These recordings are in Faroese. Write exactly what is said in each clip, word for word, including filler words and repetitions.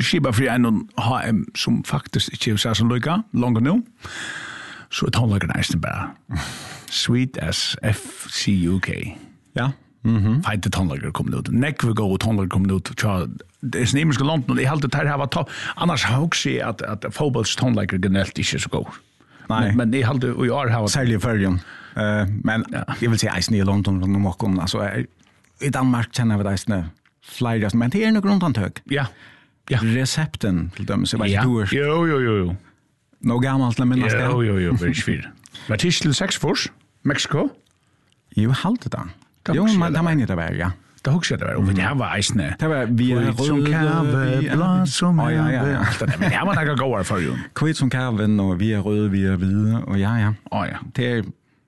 skipa för en H M som faktiskt inte är så som lycka, långt nu. Så ett hållare nästan bara. Sweet as F C U K. Ja. Mhm. Fight the hållare kom ut. Neck we go hållare kom ut. Det är snimmers långt och det helt det här har varit annars har också se att att fotbolls hållare generellt inte så god. Nej. Men, men det hade och jag har särskilt förrjun. Eh men ja. jag vill säga i London och Monaco alltså i Danmark känner vi det snö. Flera men det är nog undantag. Ja. Ja. Recepten till dem så var ja. du. Jo jo jo. Nå gammalt när minnas det. Jo jo jo, väldigt fyr. Var det till sex fors? Mexico? Jo, halt det. Jo, men det menar det väl, ja. Det husker det var, og det her var eisne. Det var vi er som kave, blad som ja, ja, ja. Men det her var nok gåere for jo. Kvitt som kaven, og vi er røde, vi er hvide, og ja, ja. Åh ja. Det er...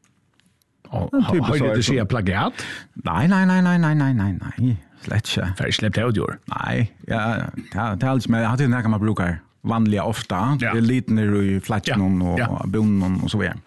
Har du det sier plagiat? Nej, nej, nej, nej, nej, nej, nej, nej. Slett ikke. For jeg slepte av det år. Nej, ja, det er alt, men jeg har til nækker man brukar vanliga ofta. Det er lite nere i flatchen og bonen og så videre.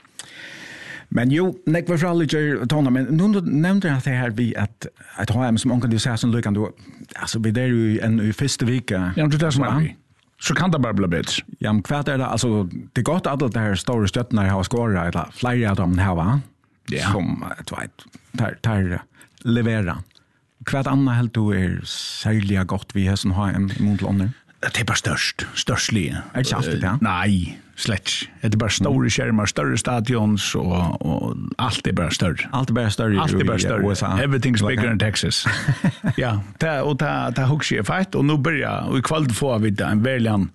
Men jo, nek var fra litt tåna, men nu nevnte jeg det her vi at at H M som onkan du sier som lykken du, altså vi der jo en i første vike. Ja, men det er som er vi. Så kan det bare bli bedre. Ja, men hva er det, altså, det er godt at det her store støttene har skåret, eller flere av dem her, va? Ja. Som, du vet, tar, tar levera. Hva annet helt du er særlig godt vi har som H M mot London? Det er bare størst, størstlige. Er det ikke alltid, ja? Nei, slett. Det er bare store skjermer, større stadions, og, og alt er bare større. Alt er bare større alt er bare større. U S A. Everything's bigger in Texas. Ja, det, og det, det husker jeg feit, og nå begynner og i kveld får vi en veljan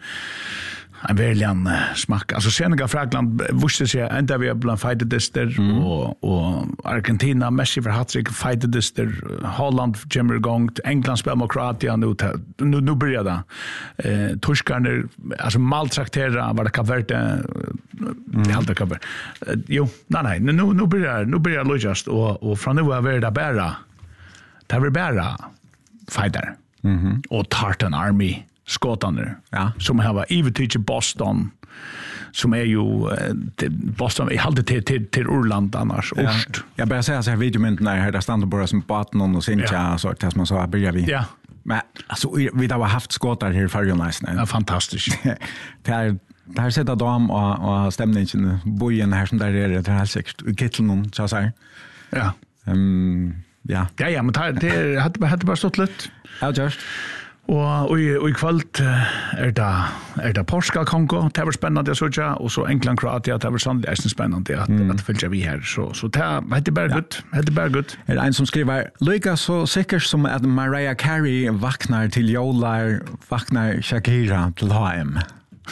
en veljan smak. Alltså Senegal, Frankland, visste sig ända vi bland fightedister mm. och och Argentina, Messi för hattrick, fightedister, Holland, Jimmer Gongt, England spelar mot Kroatien nu nu nu börjar det. Eh Toskarna alltså maltraktera var det kan vara det helt kan vara. Jo, nej nej, nu nu börjar nu börjar det just och och från nu är det bara. Det är bara fighter. Mhm. Och Tartan Army skåtaner, ja. Som har övertagit Boston, som är ju till Boston, jag hade till till till Orland annars. Ja. Ost. Jag bara säger så här videomenten där där stannar bara som baten och Sinja ja. Så att man så börjar vi. Ja. Men alltså vi har haft skåtar här för ju nice. Ja, fantastiskt. Det är det här sätter dam och och stämningen bojen här som där är det helt säkert i kitteln så så här. Ja. Ehm ja. Ja ja, men det det hade hade bara stått lätt. Ja, just. Og og i, og i kveld er det er det Portugal Kongo, det var spennende jeg så ikke, og så England Kroatia, det var sannelig er spennende at mm. at følger vi her, så så det er bare ja. Godt, det er bare godt. Er det en som skriver lika så sikkert som at Mariah Carey vaknar til jolar, vaknar Shakira til H M.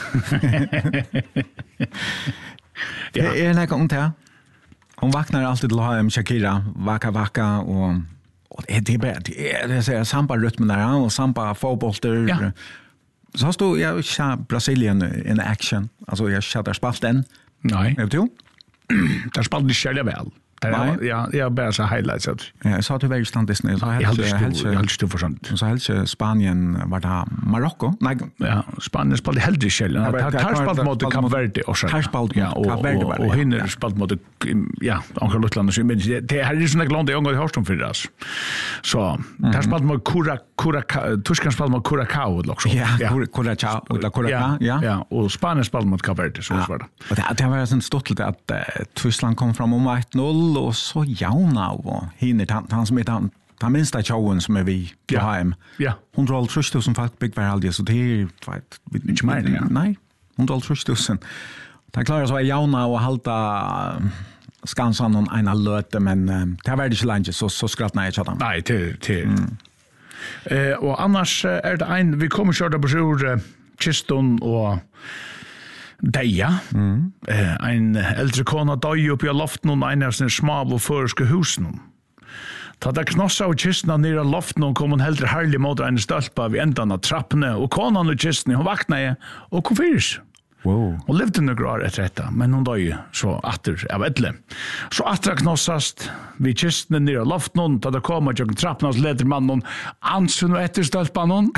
Ja, er det noe om det? Hon vaknar alltid til H M, Shakira, vaka vaka og och det är bara det är det säger samba rytmen där och samba fotbollter. Ja. Så har du jag kör Brasilien in action. Alltså jag kör där spalt den. Nej. Vet du? Där spalt det själva väl. Ja, ja, jag bara så highlights ut. Ja, så har du väl stand det snö. Så helt helt helt för sånt. Så helt Spanien var det Marocko. Nej, ja, Spanien spalt helt själva. Tar spalt mot Kap Verde och så. Tar spalt ja och och hinner spalt mot ja, andra Luttland så men det här är ju såna land det jag har hört om för det. Så tar spalt mot Kura Kura Tyskland spalt mot Curacao också. Ja, Curacao och Curacao, ja. Ja, och Spanien spalt mot Kap Verde så var det. Och det det var sånt stort att Tyskland kom fram om ett noll och så jauna och hinner han, han som är han, han minsta tjoen som är vi på H M. Ja. hundraåttio tusen folk bygg var aldrig så det är vet inte mer. Ja. Nej, hundraåttio tusen. Det klarar så jauna och halta skansan någon ena löte men det var det inte länge så så skrattnar jag chatta. Nej, till till. Mm. Eh och annars är det en vi kommer köra på sjur Kiston och Deja, mm. eh, en äldre kona døy upp i loften och en av sina små och förska husen. Ta det knossa och kistna ner i loften och kom hon helt härlig mot en stölpa vid ändan av trappene och konan och kistna hon vaknade och kom fyrs. Wow. Hon levde några år efter detta, men hon døy så atter av ädle. Så attra knossast vid kistna ner i loften ta det kom och jag trappna och leder mannen ansun och efter stölpan hon.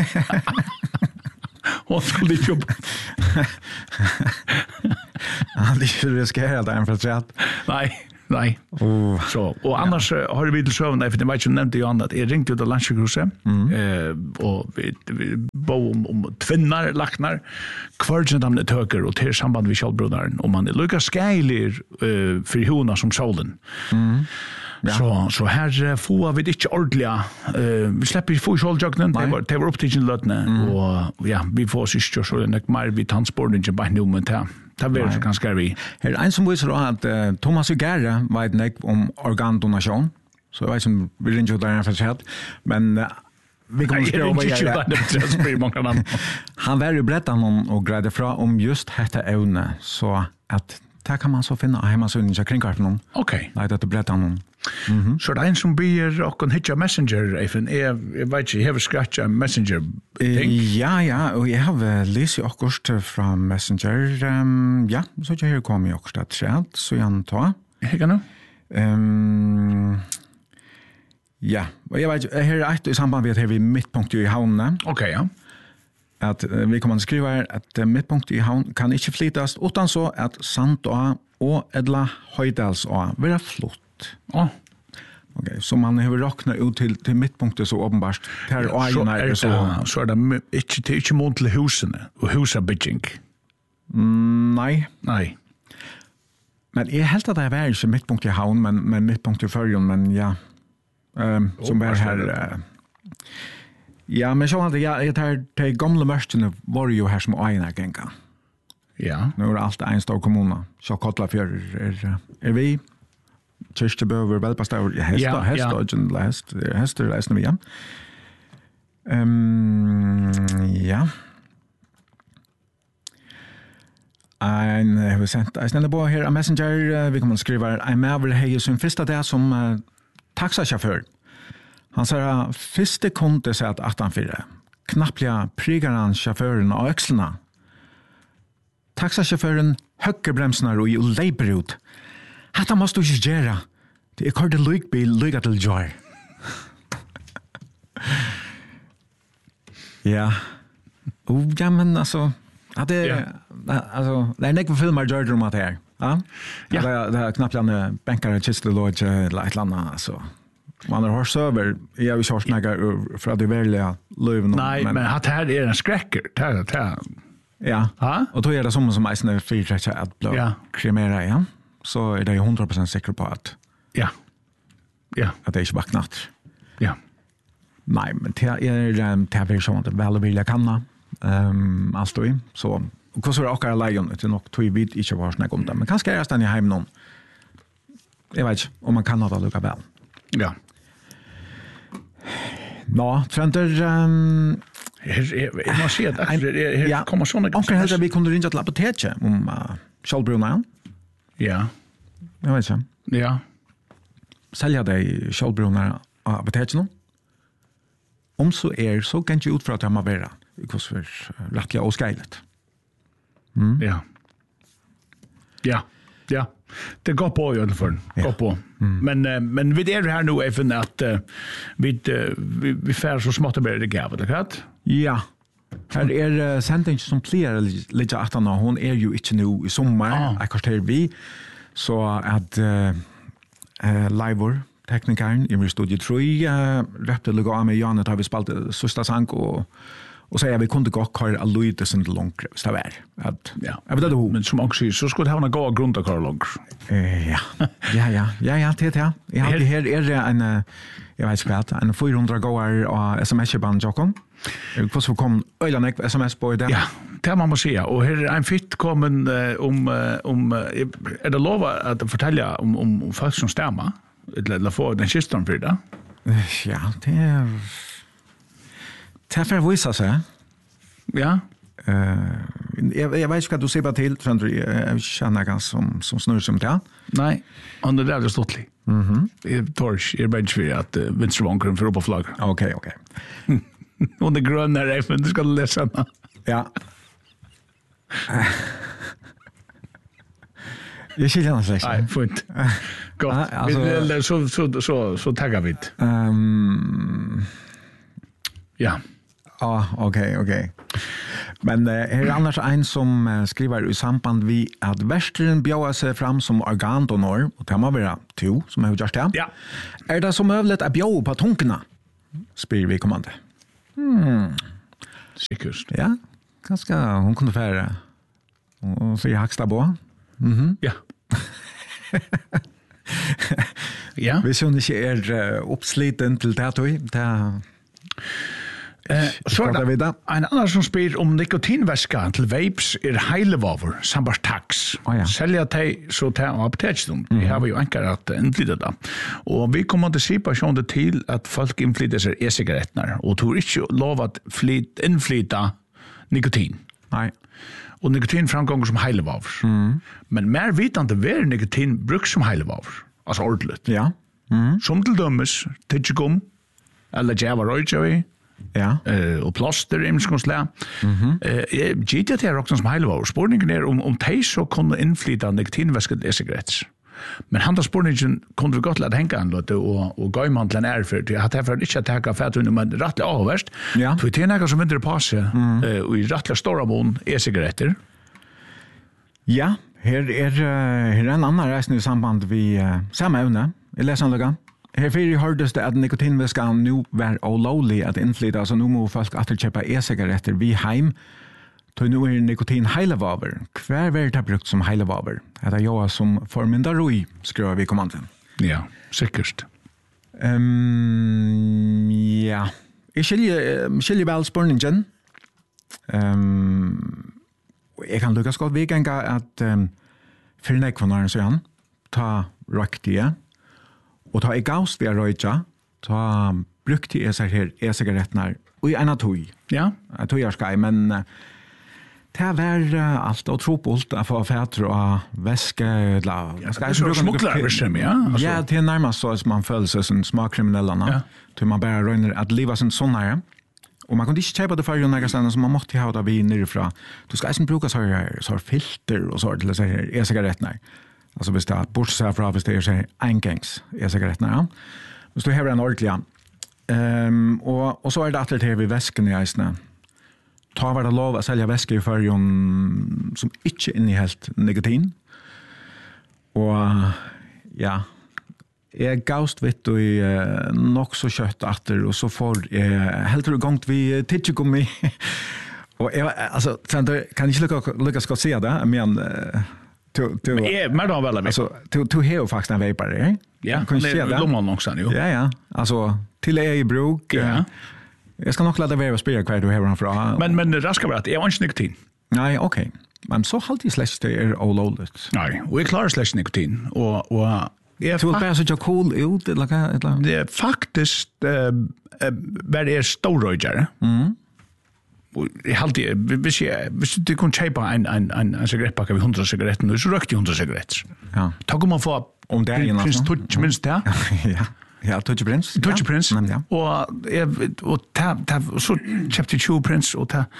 Och så lite jobb. Ja, det är ju riskerat där för att Nej, Nej. Oh. Så och annars ja. Har vi till sövan där för det var ju nämnt ju annat. Jag ringde ut till Landskruse mm. eh och vi, vi bo om, om tvinnar lacknar kvargen de det höger och till samband med Kjellbrodaren om man är lika skälig eh för hona som solen. Mm. Ja. Så så här får vi det inte ordentliga eh vi släpper få Kjelljakten det var det var upp till lötne mm. och ja vi får syster så det mer vi transporten inte bara nu men ta ta vill så ganska vi. Här en som visar att uh, Thomas Ugara vet nek om organdonation. Så jag vet som vi inte där för sig men uh, vi kommer skriva vad jag. Han var ju berätta någon och grädde fra om just detta ämne så att där kan man så finna hemma så inte kring kartan någon. Okej. Nej det berättar någon. Mhm. Så det är en som blir och en hitcha messenger even är jag vet inte have scratch a messenger thing. Ja ja och jag har läst också från messenger um, ja så jag har kommit också att säga så jag tar. Jag kan nu. Ehm ja, och jag vet här är ett i samband med att vi mittpunkt i havnen. Okej ja. Att uh, vi kommer att skriva att uh, mittpunkt i havn kan inte flyttas utan så att Sandå och Edla Höjdals och vara flott. Ja. Okej, så man har räknat ut till till mittpunkten så uppenbart. Här och så är det så så är det inte inte mot till husen och husabygging. Mm, nej. Nej. Men jag helt att det är inte mittpunkt i havn men men mittpunkt i förrjon men ja. Ehm um, som är här uh, ja, men så hade jag jag tar till gamla mörsten var ju här som ena gänga. Ja. Nu är allt en stor kommun. Så kolla för är är vi Kirstebøver, Velpastauer, Hester, Hester, og Hester, Hester, Hester, vi, ja. Um, ja. En, jeg har sendt, jeg snedde på her av Messenger, vi kommer skrive, en med hei sin første dag som uh, taxasjåfør. Han sier, første kunde seg at han fire, knapplega prigar han sjåføren av økslene. Taxasjåføren høkker bremsene og leiper ut. Hatta måste du inte göra. Det är kort en lykbil, lycka till joy. Ja. Och ja, men alltså, att det är, alltså, det är nekva filmer gör om att det är. Ja? Ja. Det är knappt en bänkare, kiste, lodge, eller ett eller annat, alltså. Man har hört över, jag vill köra snägga för att det är välja löven. Nej, men att här är en skräcker. Här, här. Ja. Ha? Och då är det som som är snö fyrträcka att bli ja. kremera, ja. Så är det hundra procent säker på att ja. Ja. Att det är inte vaknat. Ja. Nej, men det är det är väl så att väl vill jag kanna. Ehm allt då så och så är det också lejon det är nog två vid inte var snägg om det. Men kanske är det stanna hem någon. Jag vet inte om man kan ha det lika väl. Ja. Nå, trender ehm jag måste se att här kommer såna ganska helt vi kunde ringa till apoteket om Kjellbrunna. Ja. Jag vet inte. Ja. Sälja dig Kjellbrunna av apoteket nu. Om så är så kan du ut för att ha mera. Because för rättliga och skailet. Mm. Ja. Ja. Ja. Det går på i alla fall. Går på. Mm. Men men vi är här nu även att uh, vi uh, vi vi fär så smått att börja det gav det rätt. Ja. Här är uh, sändning som fler lite att han hon är ju inte nu i sommar. Jag kostar vi så att uh, uh, live teknikern i studio tre uh, rätt att lägga med Janet har vi spalt sista sång och och säga vi kunde gå kvar all lite sen långt så där att ja jag vet inte men som också så skulle det ha en god grund att köra långt. Eh ja. Ja ja. Ja ja det ja. Jag har här är det en jag vet inte en fyrahundra gåar och sms-band Jakob. Jag får så kom öland sms på det. Ja, det man måste säga och här är en fitt kommen om om är det lova att fortälja om om folk som stämmer eller få den systern för det. Ja, det är Taffer visa sig. Ja. Eh jag jag vet inte vad du säger till Sandri jag känner ganska som som snurr som det. Nej, on the där stottlig. Mhm. Det torch är bench för att Vince Wonkern för upp på flagg. Okej, okej. Och det gröna är för du ska läsa. Ja. Jag ser gärna så. Nej, fint. Gott. Alltså så så så så taggar vi. Ehm Ja. Ja, okej, okej. Men uh, her er annars en som uh, skriver i samband vi at versteren bjøver seg fram som organdonor, og det må være to som har gjort det. Ja. Er det så mulig å bjøve på tunkene? Spyr vi kommande. Hmm. Sikkert. Ja, ganske hun kunne fære og fyre haksta på. Mhm. Ja. Ja. Hvis hun ikke er uh, oppsliten til det, det er... Eh, så er det en annen som spyr om nikotinvæska til vapes er heilevaver, sambar tax. Oh, ja. Selja teg så teg av apotekstun. Vi har jo enkar at innflytta det. Og vi kommer til situasjonen til at folk innflytter seg e-sigarettene, og tror ikke lov at flyt, innflytta nikotin. Nei. Og nikotin framgår som heilevaver. Mm. Men mer vitande ver nikotin bruk som heilevaver. Altså ordentlig. Ja. Mm. Som til dømes, tidsikum, eller djeva røytjavi, ja. Uh, og plaster i imenskonslea. Mhm. Eh, G T T er også som heilevaver. Spurningen er om, om de så kunne innflyta nikotinvæsket e-sigaretter. Men han da spurningen kunne vi godt lade henga en løte og, og gøy man til en ærefyrt. Jeg hadde derfor ikke teka fætunum, men rettelig avverst. Ja. For det er noe som vinter på seg, mm. uh, og i rettelig stora mån e-sigaretter. Ja, her er, uh, her er en annen reisende i samband vi uh, samme evne. Jeg leser en løgge. Her fyrir hørtes det at nikotinvæskan nu var olovlig at innflyta, altså nu må folk atterkjøpa e-sigaretter vi heim, så nu er nikotin heilevaver. Hver var det brukt som heilevaver? Det er jo som formyndar roi, skriver vi kommanden. Ja, sikkert. Um, ja, jeg skiljer, skiljer vel spurningen. Um, jeg kan lukkast godt vikenga at um, fyrir nekvånaren søyan, ta røktige, og ta i gaust vi er røyja, ta brukte jeg seg her e-sigarettene og i ena tog. Ja. Tog jeg skal, men uh, det var uh, alt og tropult å få fætter og væske. La, ja, det er så smuklarversen, ja. Altså. Ja, det er nærmest så som man føler seg som smakkriminellene. Ja. Til man bare røyner at livet sin sånn her. Og man kunne ikke kjøpe det for jo nære stedene, så man måtte ha det vi nirifra. Du skal ikke bruke så her, så her filter og så til å si her e-sigarettene. Altså hvis det er bortsett fra, hvis det er engangs e-sigarettene, ja. Hvis du hever en ordentlig, ja. Um, og, og så er det alltid til vi væsken i eisene. Ta var det lov å selge væsker i førjon som ikke innehelt nikotin. Og ja, jeg gavst vitt og uh, nok så kjøtt atter, og så får jeg uh, helt og gongt vi uh, tidsikum i. Og jeg, altså, kan jeg ikke lykke, lykke skal si det, men... Uh, Tu tu men är mer då väl alltså tu tu har ju faktiskt en vapor, eh? Ja, kan se det. Lomman också jo. Ja, ja. Alltså till är i bruk. Ja. Jag ska nog låta det vara spela kvar du har han från. Men men det raskar vara att jag har inte nikotin. Nej, okej. Men så halt i slash det är all old. Nej, vi klarar slash nikotin och och jag tror bara så cool ut eller eller. Det är faktiskt eh vad det är storage. Mm. Jag har alltid, hvis, jeg, hvis du kunne kjøpe en, en, en, en sigarettpakke ved hundra sigaretter, så røkte jeg hundra sigaretter. Ja. Da kan man få om det er prins Tutsi minst det. Ja, ja Tutsi prins. Tutsi prins. Ja. Ja. Og, jeg, og ta, ta, så kjøpte jeg tjue prins, og ta,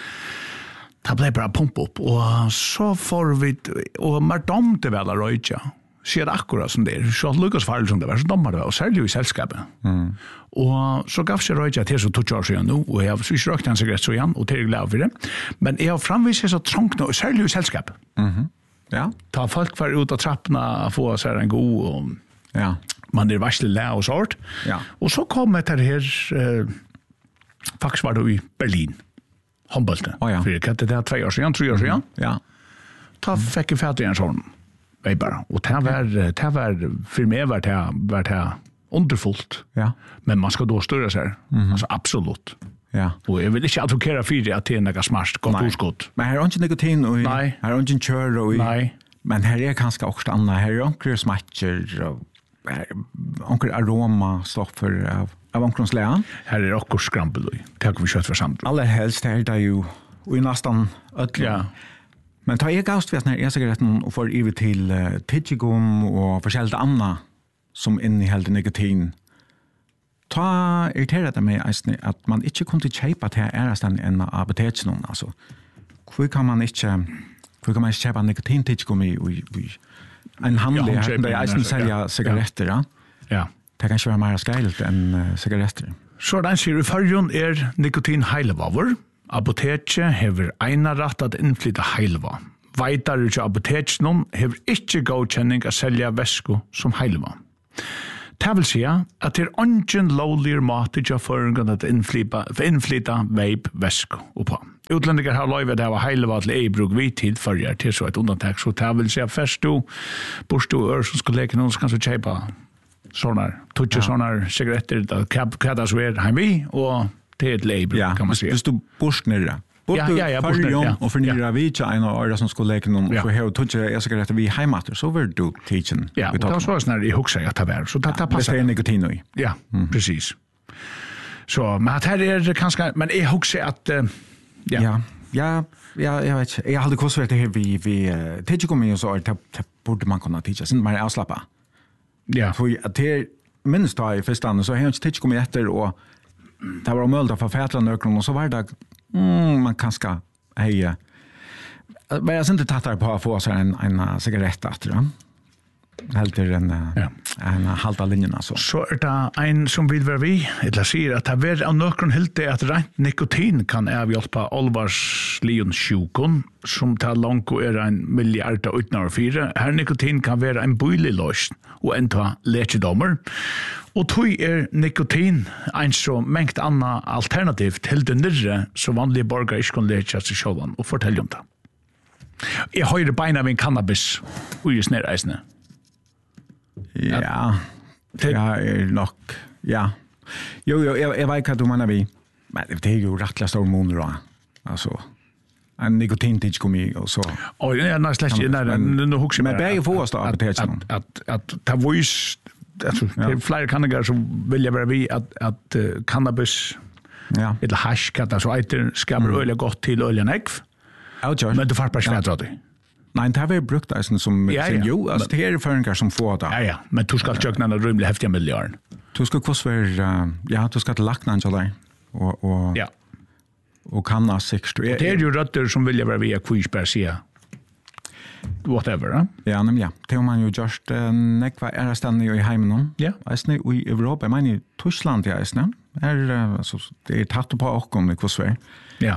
ta ble bare pump opp. Og så får vi, og man domte vel av røyja. Ser akkurat som det er. Så lykkes farlig som det var, så dommer det, og særlig i selskapet. Mm. Og så gav seg røyja til så tog år siden nå, og jeg har ikke røkt en sigarett så igjen, og til jeg glad for det. Men jeg har framvist så trångt nå, særlig i selskapet. Mm-hmm. Ja. Ta folk var ut av trappene, få seg en god, og ja. Man er varslig læ og sånt. Ja. Og så kom jeg til her, eh, faktisk var det i Berlin, håndbølte. Oh, ja. For jeg det er tve år siden, tre år siden. Mm-hmm. Ja. Ta fikk jeg fatt i en sånn, vei bare. Og det var, det var, for meg var det, var det underfullt. Ja. Men man ska då störa sig. Mm-hmm. Alltså absolut. Ja. Och jag vill inte advokera för det att det är något smart, gott och skott. Men här är inte nikotin och Nej. Här är inte kör och Nej. Men här är ganska också annat. Här är onkel smaker och onkel aroma stoffer av av onkelns län. Här är också skrampel och tack vi kött för samt. Alla helst här där ju och i nästan öll. Ja. Men ta jag gaust vet när jag säger rätt och får över till uh, tidsigum och förskällt annat som innehåller nikotin. Ta irriterar det mig att man inte kunde köpa till ärasten en apotek någon alltså. Hur kan man inte hur kan man köpa nikotintidsgum i i en handel där de eisen sälja cigaretter, ja. Ja. Det kan vara mer skailt än uh, cigaretter. Så den ser i förrjun är nikotin heilevaver. apoteket hever eina rett at innflytta heilva. Veitar ikke apotekene hever ikke godkjenning å selja væsku som heilva. Det vil si at det er ingen lovligere måte til føringen at innflytta veip væsku oppa. Utlendinger har lovet det var heilva til ei bruk vidtid førjer til så et undantak, så det vil si at først du, bors du ør som skal leke noen, så kan du kjeipa sånne, tutsi ja. Sånne sigaretter, hva det så er heim vi, og det er et leibruk, ja, kan man si. Hvis du bors nere, bort ja, du ja, ja, fargen og fornyrer ja. Vi ikke en av året som skulle leke noen, og så har du tutsi sigaretter vi heimater, så vil du teachen. Ja, og det var sånn at jeg husker at det var, så det, det passer. Det er nikotin i. Ja, mm. precis. Så, men her er det kanskje, men jeg husker at, uh, ja. Ja, ja, ja, jeg vet ikke, jeg hadde kostet det her vi, vi uh, teacher kom i og så, det burde man kunne teache, sånn man er avslappet. Ja. For at det minst da i første så har jeg ikke kommet etter, og det var omøyelig å få fætre nøkron, og så var det, mm, man kan ska hei, men jeg synes ikke tatt på å få seg en, en sigarett etter, ja. Helt til en, ja. En halta linjen, altså. Så er det en som vil være vi, eller sier at det er av nøkron helt det at rent nikotin kan avhjelpe alvarslion sjukon, som tar langt og er en milliard og utenfor fire. Her nikotin kan være en bøylig løsning, og enda lekedommer. Og tog er nikotin en så mengt anna alternativ til det nyrre, så vanlige borgere ikke kan leke seg selv og fortelle om det. Jeg høyre beina av en cannabis, og just nere eisene. Ja, det er nok, ja. Jo, jo, jeg, jeg vet hva du mener vi, men det er jo rettelig stor måneder da, altså, en nikotintids kom i, og så. Oi, ja, nei, slett ikke, nei, nå husker jeg men begge få oss da, apoteken. At, at, at, at det var jo, det er flere kandidater som vil jeg være vi, at, at uh, cannabis, ja. Eller hash, hva det så eiter, skaber mm. øyelig godt til øyelig nekv, men du får bare svært av det. Nei, det har vi brukt det som ja, ja. Jo, altså det er føringer som får det. Ja, ja, men du skal kjøkne en rymelig heftige milliarden. Du skal kvoss være, ja, du skal til lakna en sånn og, og, ja. Og kanna sikkert. Det er jo røtter som vil være via kvistbær sida. Whatever, ja? Ja, nemlig, ja. Det har man jo gjort uh, nekva er stedende i heimen. Ja. Eisne i Europa, jeg mener i Tyskland, ja, eisne. Er, uh, altså, det er tatt på åkken i kvossvær. Ja.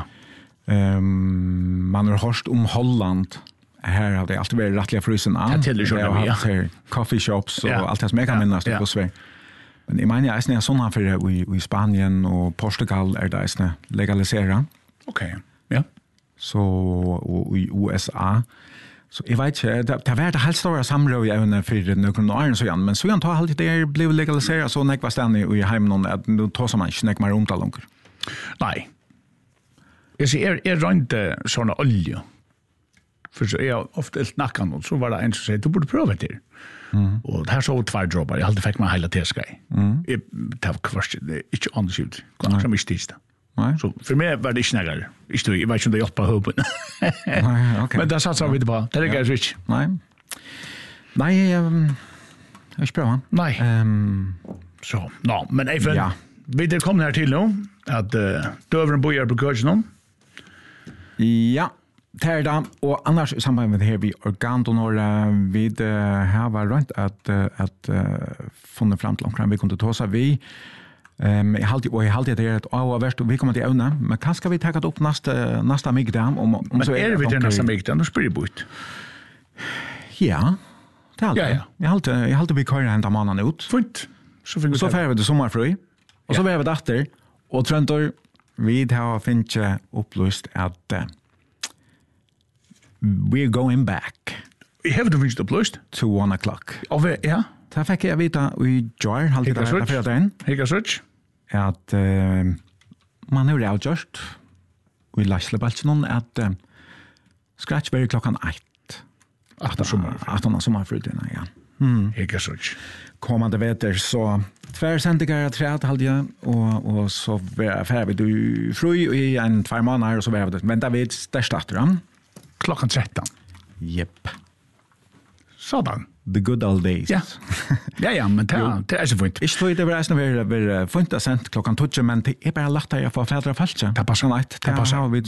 Um, man har hørt om Holland. Her har det alltid vært rettelig frysen av. Det er har hatt her coffee shops og ja. Alt det som jeg kan minnes til kvossvær. Men jeg mener, jeg er sånn her for i, i Spanien og Portugal er det sånn legaliseret. Ok, ja. Så, og i U S A. Så jeg vet ikke, det, det har vært helt store samrøy i evne for noen år, så igjen, men så igjen tar alltid det ble legaliseret, så nekva stedet i heimen, at nå tar man ikke nekva mer omtale langer. Nei. Jeg sier, jeg rønte sånne olje. For så jeg ofte snakket noe, så var det en som sier, du burde prøve det. Mm. Og det her så tvær dropper, jeg alltid fikk meg hele teskei. Mm. Jeg, det var kvart, det er ikke annet ut, det var ikke tids det. Så for meg var det ikke nærmere. Ikke, jeg vet ikke om det hjelper høpen. Okay. Men det satser vi på, det er ikke ja. Ikke. Nei, Nei jeg, jeg vil ikke prøve. Nei. Um, så, no, men Eifen, ja. Vi er kommet her til nå, at uh, døveren bor på Kørsenen. Ja, det er da, og annars i samband med det her vi organdonore, vi uh, har vært rundt at, uh, at uh, funnet frem til omkring vi kunne ta seg vi, um, jeg halte, og jeg halte det er et av og verst, og vi kommer til evne, men hva skal vi ta det opp neste, neste migdam? Om, om men så er, er vi til neste migdam? Nå spør jeg bort. Ja, det er alt. Ja, ja. Jeg halte, jeg halte vi kører hente mannen ut. Fint. Så, vi så får vi det sommerfrøy, og så får vi det etter, og Trøntor, vi har finnet opplyst at uh, we're going back. We have to reach the place to one o'clock. Of ja. Da fikk jeg vite i Jar, halvt det der for den. Hikka search. At uh, man har avgjort i Laslebalchen at uh, scratch very klokkan ett. After summer. After summer for den, ja. Mm. Hikka search. Kommande veter så tvär sendigar träd halde jag och och så får vi du fru i en två månader och så var det vänta vi startar klockan tretton. Japp. Sådan. The good old days. Ja. Ja ja, men det det är så fint. Jag tror det var nästan väl väl fint att sent klockan tjugo men det är bara lättare att få fädra falska. Det passar inte. Det passar vi så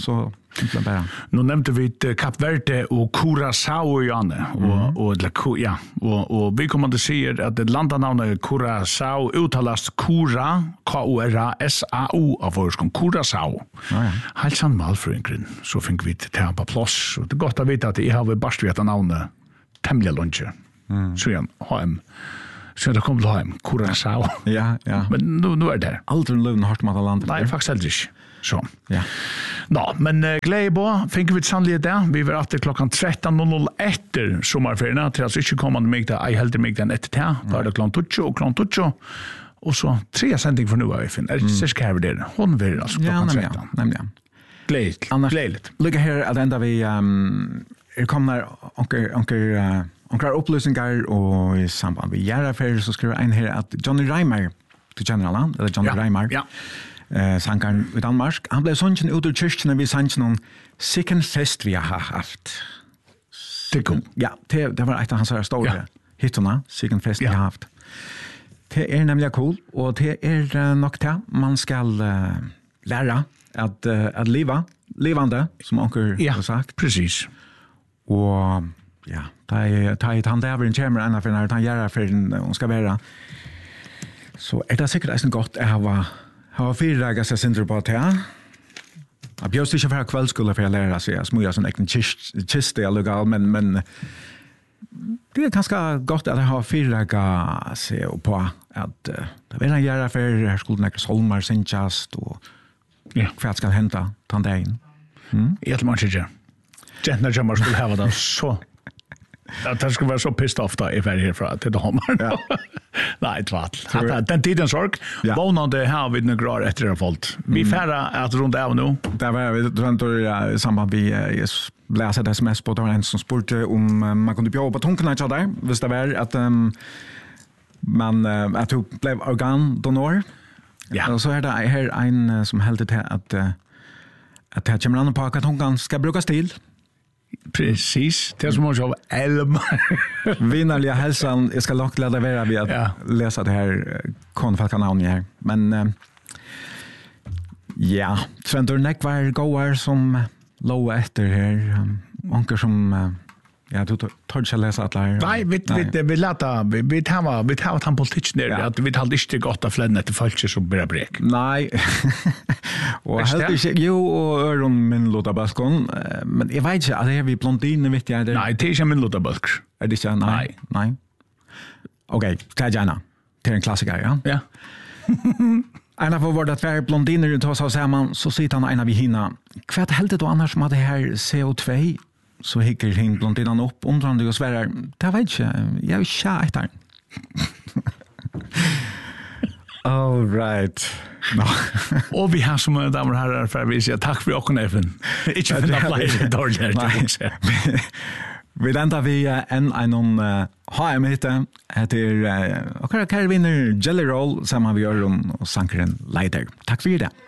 Nu nämnde vi Kap Verde och Curaçao Janne och och och ja och och vi kommer att se att landanamnet Curaçao uttalas Cura K U R A S A O av forskon Curaçao. Ja ja. Halsan malfröngren så fick vi det här på plats och det är gott att veta att jag har bara vet namnet tämligen lunch. Mm. Så igen H M så det kommer till hem Curaçao. Ja ja. Men nu nu är det. Aldrig lövn hardt med landet. Nej, faktiskt aldrig. Så. Ja. Nå, men uh, glede på, finner vi sannelig det. Vi var alltid klokken tretton noll noll etter sommerferien, til altså ikke kommende meg til, jeg heldig meg den etter til. Da er det klokken tutsi og klokken tutsi. Og så tre sending for nå, jeg finner. Er det ikke her vi det? Hun vil altså klokken tretton. Ja, nemlig. Gledeligt. Gledeligt. Lykke her at enda vi um, er kommet onker, onker, uh, onker opplysninger og i samband med Gjærafer, så skriver en her at Johnny Reimer, du kjenner han, eller Johnny ja. Reimer, ja. Eh, sankaren i Danmark. Han blev sånn ut ur kyrkene vi sannsyn om sikken fest vi har haft. Det kom. Ja, det, det var et av hans her store ja. hittorna, sikken fest ja. vi har haft. Det er nemlig cool, og det er uh, nok det man skal uh, lære at, uh, at leva, levande, som onker ja, har sagt. Precis. Og ja, det er et han der en kjemer enn for når han gjør for hun skal være. Så er det sikkert eisen godt jeg har Jeg har fire dager seg sindre på det her. Jeg bjørste ikke for kveldskolen for å lære seg. Jeg smuer sånn egen kiste jeg lukker, men, men det er ganske godt at jeg har fire dager seg på at uh, det vil jeg gjøre for her skulle nekke solmer, sinnkjast og ja. Hva skal hente den dagen. Mm? Jeg tror man ikke. Gentner kommer skulle ha det så att det skulle vara så pissed off då if I here fra till de ja. Nej, tvåt. Att den tiden sorg. Vånande här vid några efter det fallt. Vi färra att runt av nu. Där var vi runt i samband vi läser det sms på den som spurte om man kunde bjuda på tonkna där. Visst det var att um, man uh, att du blev organdonor. Ja. Och så är det här en som hade det att att det kommer an på att tonkan ska brukas till. Precis, det är som att jag har elm. Vinnarliga hälsan, jag ska locka leda vara vid att ja. läsa det här konfalkanavnet här. Men uh, ja, Sventor Neck var gåar som låg efter här. Onker som, uh, ja, du tar inte läsa att lära. Nej, vi, vi, vi låter, vi, vi tar vi tar han politiken där, ja. Att vi tar inte gott att flänna till folk som börjar brek. Nej. Och helt inte, jo, och öron min lotabaskon, men jag vet inte, att det är vi blondiner, vet jag. Nej, det är inte min lotabask. Är det inte? Nej. Nej. Okej, okay, ta gärna. Det är en klassiker, ja? Ja. En av våra två blondiner tar sig samman, så sitter han en av vi hinna. Kvart helt det då annars som hade här C O två, så hickar hin blondinan upp, undrande och svärar, det vet jag, jag är tjejt här. All right. No. Och vi har som damer och herrar för att vi säger tack för åken även. Inte för att bli dåligare. Vi väntar vi en en H M-hitte. Det är och kär vinner Jelly Roll samman vi gör om och sankaren Leiter. Tack för det.